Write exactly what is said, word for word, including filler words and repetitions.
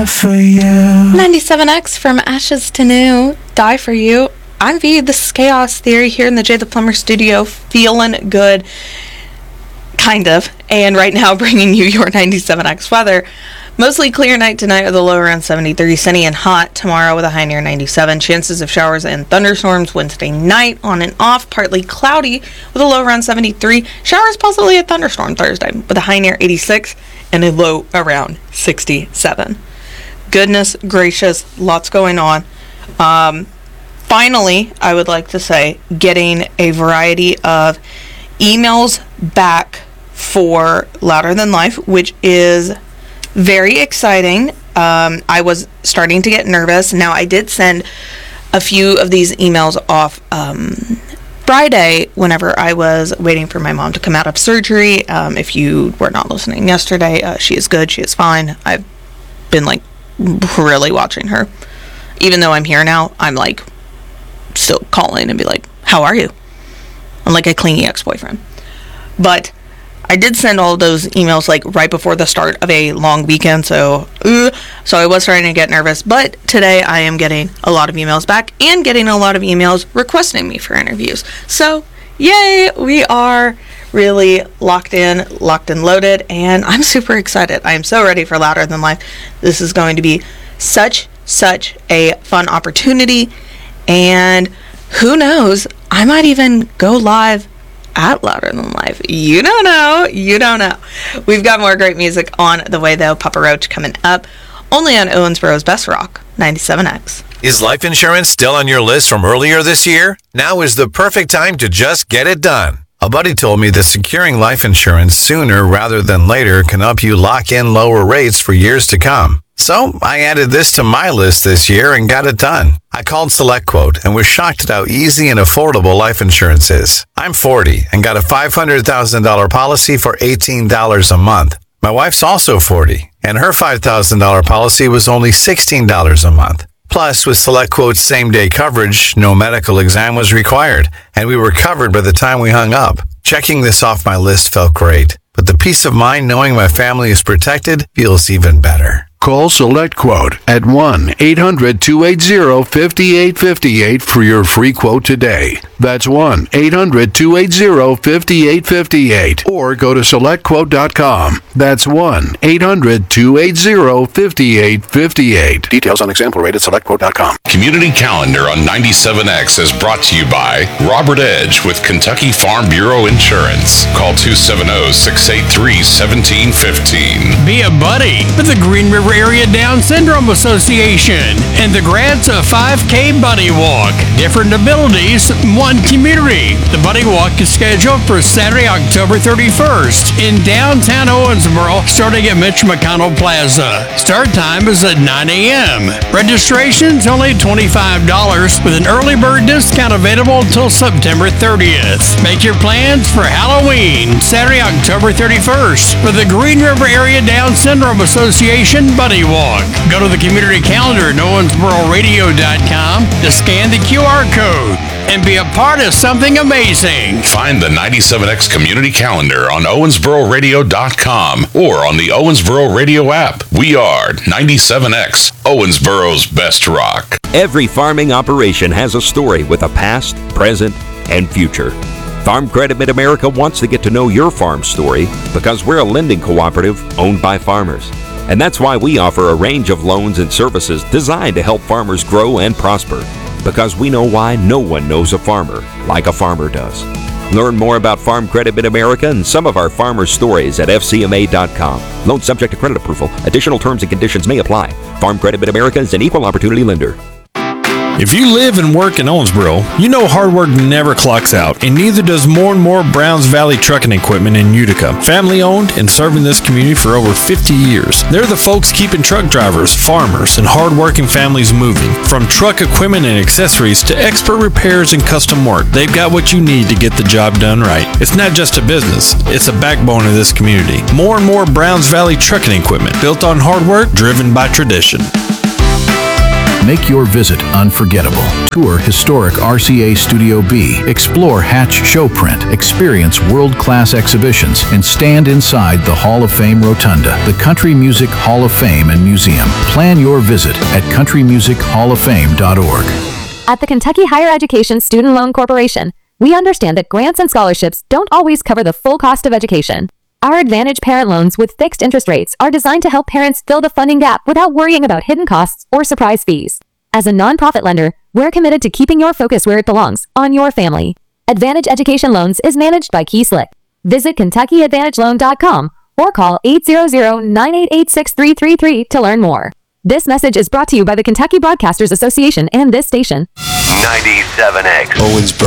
die for you. ninety-seven X from Ashes to New, Die for You. I'm V. This is Chaos Theory here in the Jay the Plumber studio, feeling good, kind of. And right now, bringing you your ninety-seven X weather. Mostly clear night tonight with a low around seventy-three, sunny and hot tomorrow with a high near ninety-seven. Chances of showers and thunderstorms Wednesday night on and off, partly cloudy with a low around seventy-three. Showers, possibly a thunderstorm Thursday with a high near eighty-six and a low around sixty-seven. Goodness gracious, lots going on. Um, finally, I would like to say, getting a variety of emails back for Louder Than Life, which is very exciting. Um, I was starting to get nervous. Now, I did send a few of these emails off um, Friday whenever I was waiting for my mom to come out of surgery. Um, if you were not listening yesterday, uh, she is good. She is fine. I've been, like, really watching her. Even though I'm here now, I'm, like, still calling and be like, how are you? I'm like a clingy ex-boyfriend. But I did send all of those emails like right before the start of a long weekend, so uh, so I was starting to get nervous. But today I am getting a lot of emails back and getting a lot of emails requesting me for interviews. So yay, we are really locked in, locked and loaded, and I'm super excited. I am so ready for Louder Than Life. This is going to be such, such a fun opportunity, and who knows, I might even go live at Louder Than Life. You don't know. You don't know. We've got more great music on the way, though. Papa Roach coming up. Only on Owensboro's Best Rock, ninety-seven X. Is life insurance still on your list from earlier this year? Now is the perfect time to just get it done. A buddy told me that securing life insurance sooner rather than later can help you lock in lower rates for years to come. So I added this to my list this year and got it done. I called SelectQuote and was shocked at how easy and affordable life insurance is. I'm forty and got a five hundred thousand dollars policy for eighteen dollars a month. My wife's also forty and her five thousand dollars policy was only sixteen dollars a month. Plus, with SelectQuote's same-day coverage, no medical exam was required, and we were covered by the time we hung up. Checking this off my list felt great, but the peace of mind knowing my family is protected feels even better. Call SelectQuote at one eight hundred two eight zero five eight five eight for your free quote today. That's one eight hundred two eight zero five eight five eight. Or go to select quote dot com. That's one eight hundred two eight zero five eight five eight. Details on example rate at select quote dot com. Community Calendar on ninety-seven X is brought to you by Robert Edge with Kentucky Farm Bureau Insurance. Call two seven zero, six eight three, one seven one five. Be a buddy with the Green River Area Down Syndrome Association and the grants of five K Buddy Walk. Different abilities, one community. The Buddy Walk is scheduled for Saturday, October thirty-first in downtown Owensboro, starting at Mitch McConnell Plaza. Start time is at nine a.m. Registration's only twenty-five dollars with an early bird discount available until September thirtieth. Make your plans for Halloween, Saturday, October thirty-first for the Green River Area Down Syndrome Association Buddy Walk. Go to the community calendar at owensboro radio dot com to scan the Q R code and be a part of something amazing. Find the ninety-seven X Community Calendar on owensboro radio dot com or on the Owensboro Radio app. We are ninety-seven X, Owensboro's Best Rock. Every farming operation has a story with a past, present, and future. Farm Credit Mid-America wants to get to know your farm story because we're a lending cooperative owned by farmers. And that's why we offer a range of loans and services designed to help farmers grow and prosper. Because we know why no one knows a farmer like a farmer does. Learn more about Farm Credit Mid-America and some of our farmers' stories at F C M A dot com. Loan subject to credit approval. Additional terms and conditions may apply. Farm Credit Mid-America is an equal opportunity lender. If you live and work in Owensboro, you know hard work never clocks out, and neither does more and more Browns Valley Trucking Equipment in Utica. Family owned and serving this community for over fifty years. They're the folks keeping truck drivers, farmers, and hard-working families moving. From truck equipment and accessories to expert repairs and custom work, they've got what you need to get the job done right. It's not just a business, it's a backbone of this community. More and more Browns Valley Trucking Equipment, built on hard work, driven by tradition. Make your visit unforgettable. Tour historic R C A Studio B. Explore Hatch Showprint. Experience world-class exhibitions and stand inside the Hall of Fame Rotunda, the Country Music Hall of Fame and Museum. Plan your visit at country music hall of fame dot org. At the Kentucky Higher Education Student Loan Corporation, we understand that grants and scholarships don't always cover the full cost of education. Our Advantage Parent Loans with fixed interest rates are designed to help parents fill the funding gap without worrying about hidden costs or surprise fees. As a nonprofit lender, we're committed to keeping your focus where it belongs, on your family. Advantage Education Loans is managed by Key Slick. Visit kentucky advantage loan dot com or call eight hundred, nine eight eight, six three three three to learn more. This message is brought to you by the Kentucky Broadcasters Association and this station. ninety-seven X. Owensboro.